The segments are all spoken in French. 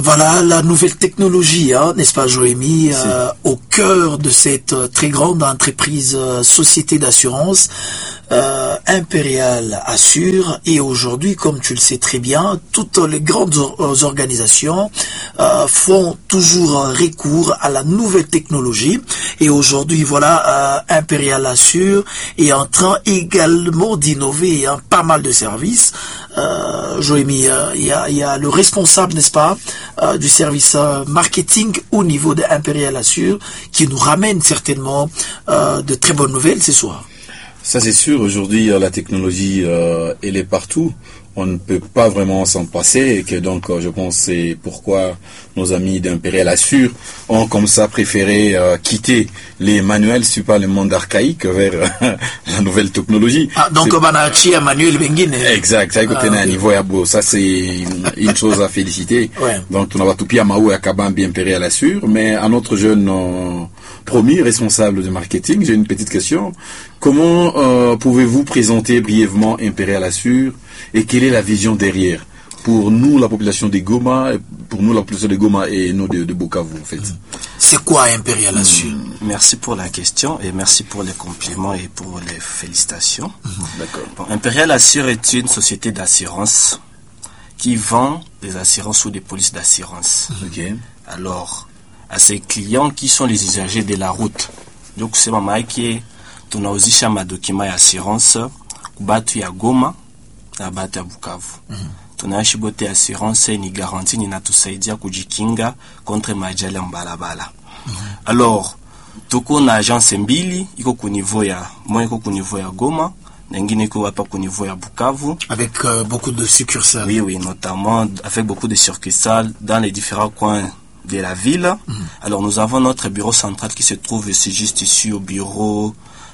Voilà la nouvelle technologie, hein, n'est-ce pas Joémie, au cœur de cette très grande entreprise, société d'assurance, Impérial Assure. Et aujourd'hui, comme tu le sais très bien, toutes les grandes organisations font toujours recours à la nouvelle technologie. Et aujourd'hui, voilà, Impérial Assure est en train également d'innover pas mal de services. Joémie, il y a le responsable, n'est-ce pas, du service marketing au niveau de Impérial Assure qui nous ramène certainement de très bonnes nouvelles ce soir. Ça c'est sûr, aujourd'hui la technologie elle est partout, on ne peut pas vraiment s'en passer et que donc je pense c'est pourquoi nos amis d'Impérial Assure ont comme ça préféré quitter les manuels, si pas le monde archaïque vers la nouvelle technologie. Ah, donc Banachi à Manuel Benguine. Exact, ça à niveau yabo, ça c'est une chose à féliciter. Ouais. Donc on va tout pied à Maou et à Kabambi Impérial Assure, mais à notre jeune promis responsable de marketing, j'ai une petite question. Comment pouvez-vous présenter brièvement Impérial Assure et quelle est la vision derrière pour nous, la population de Goma, et nous de Bukavu, en fait? C'est quoi Impérial Assure? Merci pour la question et merci pour les compliments et pour les félicitations. D'accord. Bon, Impérial Assure est une société d'assurance qui vend des assurances ou des polices d'assurance. Okay. Alors, à ses clients qui sont les usagers de la route. Donc, c'est maman qui tunauzisha madokima ya assurance kubatu ya Goma na batu ya Bukavu. Tunaishi bote assurance ni garantie inatusaidia kujikinga contre majali mbalabala. Alors, tuko na agence mbili iko ku niveau ya moja iko ku niveau ya Goma na ingine iko hapa ku niveau ya Bukavu avec beaucoup de succursales. Oui, notamment avec beaucoup de succursales dans les différents coins de la ville. Alors, nous avons notre bureau central qui se trouve ici, juste ici au bureau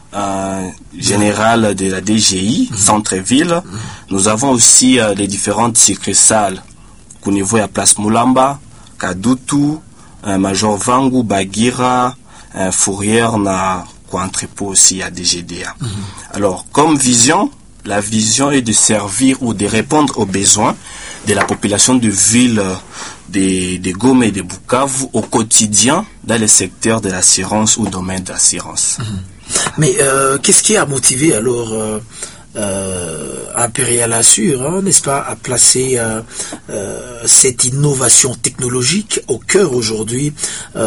général de la DGI, centre-ville. Nous avons aussi les différentes succursales au niveau de Place Moulamba, Kadutu, Major Vangu, Bagira, Fourrière, na entrepôt aussi à DGDA. Alors, comme vision, la vision est de servir ou de répondre aux besoins de la population de ville de Goma et de Bukavu au quotidien dans le secteur de l'assurance ou domaine d'assurance. Mais qu'est-ce qui a motivé alors Impérial Assure, hein, n'est-ce pas, à placer cette innovation technologique au cœur aujourd'hui